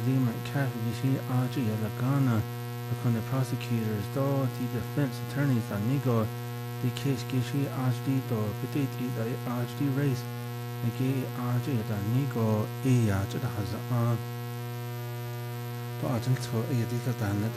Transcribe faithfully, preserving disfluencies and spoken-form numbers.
Lima Catholic Audrey Lagana, the prosecutors, though the defense attorneys that nego the case Gishi Audrey do Petiti the Audrey race, the gay Audrey that nego Ea to the Hazan. But I think so, Edith Dana.